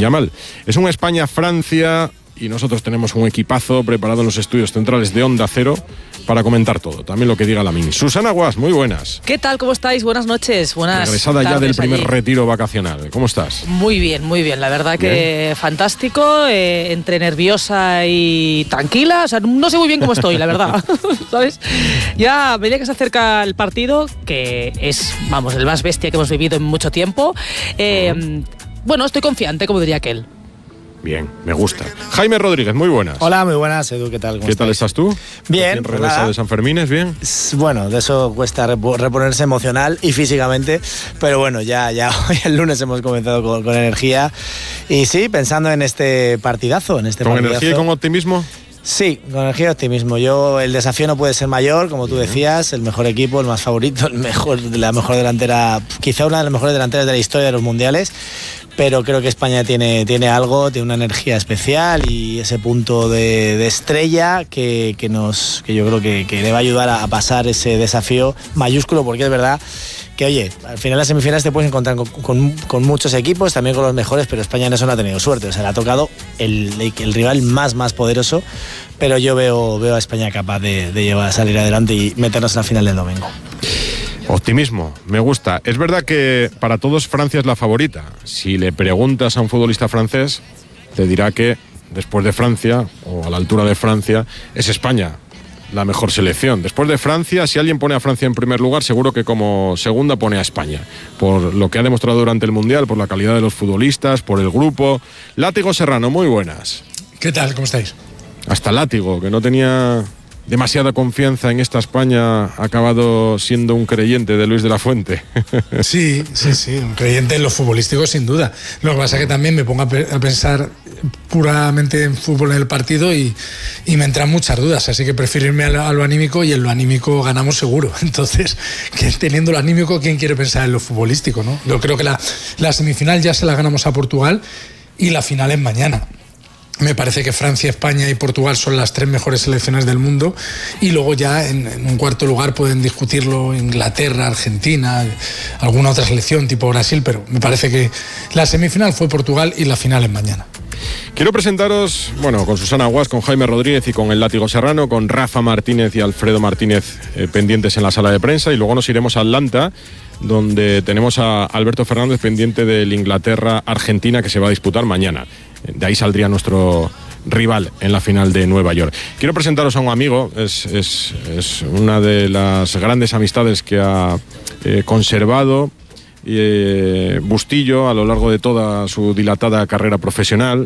Yamal. Es un España-Francia y nosotros tenemos un equipazo preparado en los estudios centrales de Onda Cero para comentar todo, también lo que diga Lamine. Susana Guas, muy buenas. ¿Qué tal? ¿Cómo estáis? Buenas noches. Regresada ya del primer retiro vacacional. ¿Cómo estás? Muy bien, muy bien. La verdad que fantástico, entre nerviosa y tranquila. O sea, no sé muy bien cómo estoy, la verdad. ¿Sabes? Ya a medida que se acerca el partido, que es, vamos, el más bestia que hemos vivido en mucho tiempo, bueno, estoy confiante, como diría aquel. Bien, me gusta. Jaime Rodríguez, muy buenas. Hola, muy buenas, Edu, ¿qué tal? ¿Qué tal estás tú? Bien. ¿Regresado de San Fermín? ¿Es bien? Bueno, de eso cuesta reponerse emocional y físicamente, pero bueno, ya hoy el lunes hemos comenzado con energía y sí, pensando en este partidazo, ¿Con energía y con optimismo? Sí, con energía y optimismo. El desafío no puede ser mayor, como tú decías, el mejor equipo, el más favorito, la mejor delantera, quizá una de las mejores delanteras de la historia de los mundiales. Pero creo que España tiene algo, tiene una energía especial y ese punto de estrella que yo creo que le va a ayudar a pasar ese desafío mayúsculo, porque es verdad que, oye, al final en las semifinales te puedes encontrar con muchos equipos, también con los mejores, pero España en eso no ha tenido suerte. O sea, le ha tocado el rival más poderoso, pero yo veo a España capaz de salir adelante y meternos en la final del domingo. Optimismo, me gusta. Es verdad que para todos Francia es la favorita. Si le preguntas a un futbolista francés, te dirá que después de Francia, o a la altura de Francia, es España la mejor selección. Después de Francia, si alguien pone a Francia en primer lugar, seguro que como segunda pone a España. Por lo que ha demostrado durante el Mundial, por la calidad de los futbolistas, por el grupo. Látigo Serrano, muy buenas. ¿Qué tal? ¿Cómo estáis? Hasta Látigo, que no tenía demasiada confianza en esta España, ha acabado siendo un creyente de Luis de la Fuente. Sí, un creyente en lo futbolístico sin duda. Lo que pasa es que también me pongo a pensar puramente en fútbol en el partido y me entran muchas dudas, así que prefiero irme a lo anímico, y en lo anímico ganamos seguro. Entonces, que teniendo lo anímico, ¿quién quiere pensar en lo futbolístico, no? Yo creo que la semifinal ya se la ganamos a Portugal y la final es mañana. Me parece que Francia, España y Portugal son las 3 mejores selecciones del mundo, y luego ya en un cuarto lugar pueden discutirlo Inglaterra, Argentina, alguna otra selección tipo Brasil, pero me parece que la semifinal fue Portugal y la final es mañana. Quiero presentaros, con Susana Guas, con Jaime Rodríguez y con el Látigo Serrano, con Rafa Martínez y Alfredo Martínez pendientes en la sala de prensa, y luego nos iremos a Atlanta, donde tenemos a Alberto Fernández pendiente del Inglaterra-Argentina, que se va a disputar mañana. De ahí saldría nuestro rival en la final de Nueva York. Quiero presentaros a un amigo, es una de las grandes amistades que ha conservado Bustillo a lo largo de toda su dilatada carrera profesional,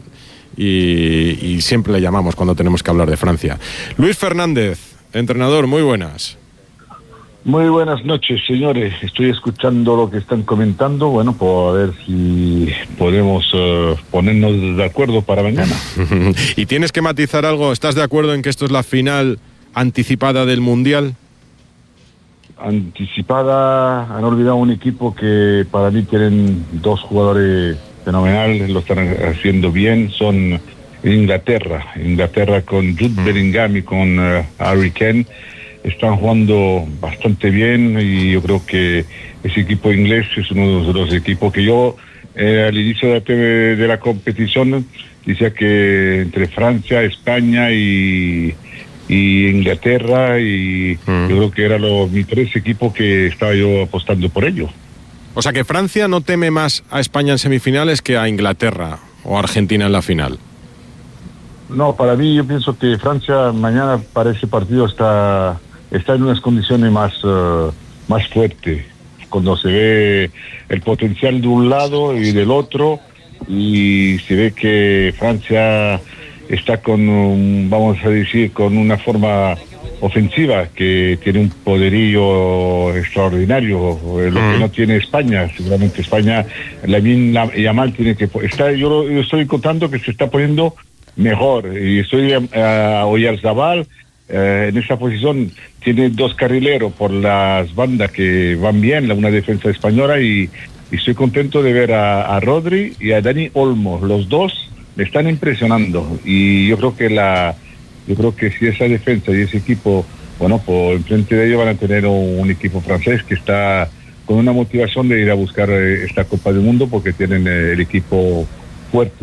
y siempre le llamamos cuando tenemos que hablar de Francia. Luis Fernández, entrenador, muy buenas. Muy buenas noches, señores. Estoy escuchando lo que están comentando, por ver si podemos ponernos de acuerdo para mañana. ¿Y tienes que matizar algo? ¿Estás de acuerdo en que esto es la final anticipada del Mundial? Anticipada, han olvidado un equipo que para mí tienen 2 jugadores fenomenales, lo están haciendo bien, son Inglaterra con Jude Bellingham y con Harry Kane. Están jugando bastante bien, y yo creo que ese equipo inglés es uno de los equipos que yo al inicio de la competición decía que entre Francia, España y Inglaterra, y yo creo que eran mis 3 equipos que estaba yo apostando por ello. O sea que Francia no teme más a España en semifinales que a Inglaterra o Argentina en la final. No, para mí yo pienso que Francia mañana para ese partido está en unas condiciones más fuertes, cuando se ve el potencial de un lado y del otro, y se ve que Francia está con una forma ofensiva que tiene un poderío extraordinario, lo que no tiene España. Seguramente España, Lamine Yamal tiene que estar. Yo estoy contando que se está poniendo mejor, y estoy a Oyarzabal en esa posición. Tiene 2 carrileros por las bandas que van bien, una defensa española, y estoy contento de ver a Rodri y a Dani Olmo. Los 2 me están impresionando, y yo creo que si esa defensa y ese equipo, por enfrente de ellos van a tener un equipo francés que está con una motivación de ir a buscar esta Copa del Mundo, porque tienen el equipo fuerte.